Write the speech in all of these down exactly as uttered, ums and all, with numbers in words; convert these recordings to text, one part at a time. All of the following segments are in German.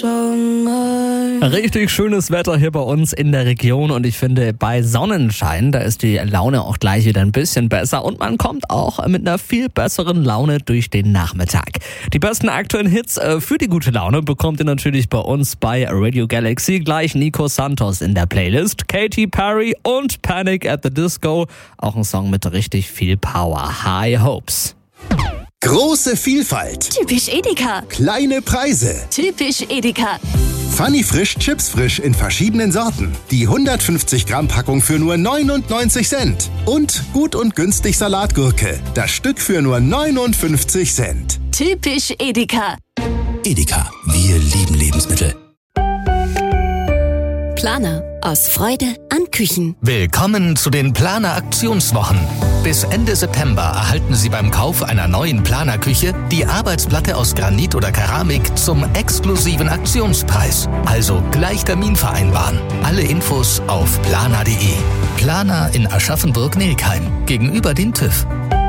Richtig schönes Wetter hier bei uns in der Region und ich finde, bei Sonnenschein, da ist die Laune auch gleich wieder ein bisschen besser und man kommt auch mit einer viel besseren Laune durch den Nachmittag. Die besten aktuellen Hits für die gute Laune bekommt ihr natürlich bei uns bei Radio Galaxy. Gleich Nico Santos in der Playlist, Katy Perry und Panic at the Disco. Auch ein Song mit richtig viel Power. High Hopes. Große Vielfalt. Typisch Edeka. Kleine Preise. Typisch Edeka. Funny Frisch Chips Frisch in verschiedenen Sorten. Die hundertfünfzig Gramm Packung für nur neunundneunzig Cent. Und gut und günstig Salatgurke. Das Stück für nur neunundfünfzig Cent. Typisch Edeka. Edeka, wir lieben Lebensmittel. Planer aus Freude an Küchen. Willkommen zu den Planer Aktionswochen. Bis Ende September erhalten Sie beim Kauf einer neuen Planer-Küche die Arbeitsplatte aus Granit oder Keramik zum exklusiven Aktionspreis. Also gleich Termin vereinbaren. Alle Infos auf planer punkt de. Planer in Aschaffenburg-Nelkheim, gegenüber dem TÜV.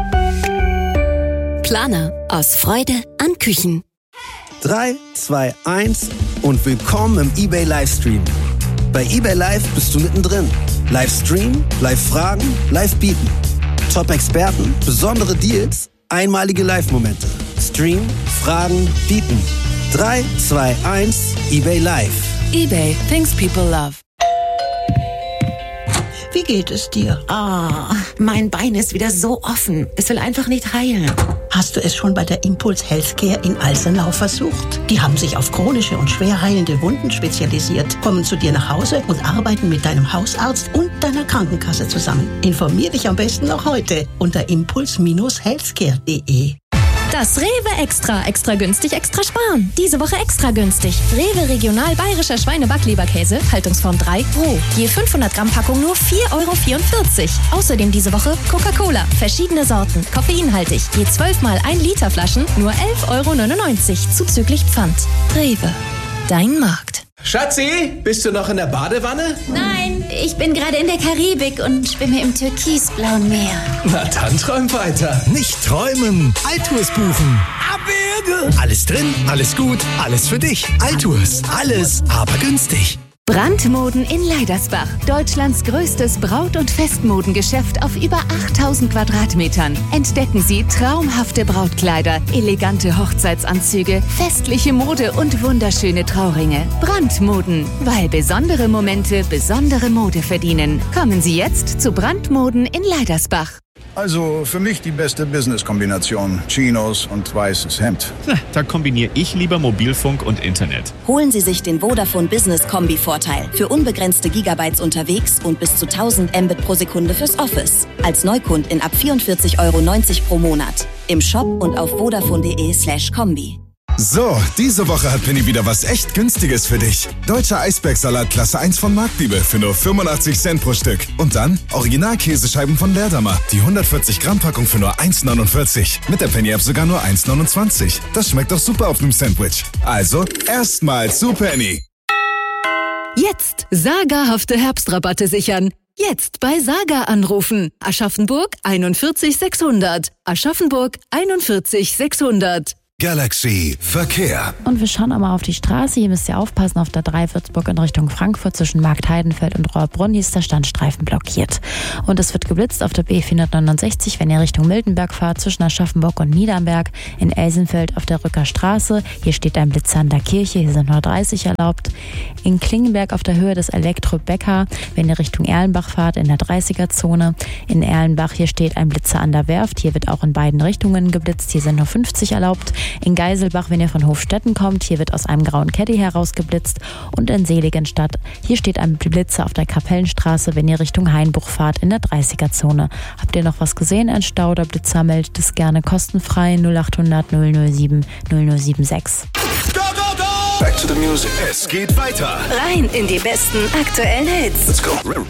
Planer aus Freude an Küchen. drei, zwei, eins und willkommen im eBay Livestream. Bei eBay Live bist du mittendrin. Livestream, Live-Fragen, Live-Bieten. Top-Experten, besondere Deals, einmalige Live-Momente. Stream, Fragen, Bieten. drei, zwei, eins, eBay Live. eBay, things people love. Wie geht es dir? Ah, mein Bein ist wieder so offen. Es will einfach nicht heilen. Hast du es schon bei der Impuls Healthcare in Alsenau versucht? Die haben sich auf chronische und schwer heilende Wunden spezialisiert, kommen zu dir nach Hause und arbeiten mit deinem Hausarzt und deiner Krankenkasse zusammen. Informier dich am besten noch heute unter impuls healthcare punkt de. Das Rewe Extra. Extra günstig, extra sparen. Diese Woche extra günstig. Rewe Regional Bayerischer Schweine-Backleberkäse, Haltungsform drei, roh. Je fünfhundert Gramm Packung nur vier Euro vierundvierzig. Außerdem diese Woche Coca-Cola. Verschiedene Sorten, koffeinhaltig. Je zwölf mal ein Liter Flaschen, nur elf Euro neunundneunzig. Zuzüglich Pfand. Rewe. Dein Markt. Schatzi, bist du noch in der Badewanne? Nein, ich bin gerade in der Karibik und schwimme im türkisblauen Meer. Na dann träum weiter. Nicht träumen, Altours buchen. Abwürge. Alles drin, alles gut, alles für dich. Altours, alles, aber günstig. Brandmoden in Leidersbach. Deutschlands größtes Braut- und Festmodengeschäft auf über achttausend Quadratmetern. Entdecken Sie traumhafte Brautkleider, elegante Hochzeitsanzüge, festliche Mode und wunderschöne Trauringe. Brandmoden, weil besondere Momente besondere Mode verdienen. Kommen Sie jetzt zu Brandmoden in Leidersbach. Also für mich die beste Business-Kombination. Chinos und weißes Hemd. Na, da kombiniere ich lieber Mobilfunk und Internet. Holen Sie sich den Vodafone Business Kombi-Vorteil. Für unbegrenzte Gigabytes unterwegs und bis zu tausend Mbit pro Sekunde fürs Office. Als Neukundin ab vierundvierzig Euro neunzig pro Monat. Im Shop und auf vodafone punkt de slash kombi. So, diese Woche hat Penny wieder was echt Günstiges für dich. Deutscher Eisbergsalat Klasse eins von Marktliebe für nur fünfundachtzig Cent pro Stück. Und dann Original-Käsescheiben von Leerdammer. Die hundertvierzig Gramm Packung für nur eins neunundvierzig. Mit der Penny-App sogar nur eins neunundzwanzig. Das schmeckt doch super auf einem Sandwich. Also, erstmal zu Penny. Jetzt sagerhafte Herbstrabatte sichern. Jetzt bei Saga anrufen. Aschaffenburg einundvierzig sechshundert. Aschaffenburg einundvierzig sechshundert. Galaxy Verkehr. Und wir schauen auch mal auf die Straße. Hier müsst ihr aufpassen, auf der drei Würzburg in Richtung Frankfurt zwischen Marktheidenfeld und Rohrbrunn. Hier ist der Standstreifen blockiert. Und es wird geblitzt auf der B vierhundertneunundsechzig, wenn ihr Richtung Miltenberg fahrt, zwischen Aschaffenburg und Niedernberg. In Elsenfeld auf der Rücker Straße. Hier steht ein Blitzer an der Kirche. Hier sind nur dreißig erlaubt. In Klingenberg auf der Höhe des Elektro-Becker, wenn ihr Richtung Erlenbach fahrt, in der dreißiger-Zone. In Erlenbach, hier steht ein Blitzer an der Werft. Hier wird auch in beiden Richtungen geblitzt. Hier sind nur fünfzig erlaubt. In Geiselbach, wenn ihr von Hofstetten kommt, hier wird aus einem grauen Caddy herausgeblitzt. Und in Seligenstadt, hier steht ein Blitzer auf der Kapellenstraße, wenn ihr Richtung Hainbuch fahrt, in der dreißiger-Zone. Habt ihr noch was gesehen, ein Stau oder Blitzer, meldet es gerne kostenfrei null achthundert null null sieben null null sieben sechs. Go, go, go! Back to the music. Es geht weiter. Rein in die besten aktuellen Hits. Let's go.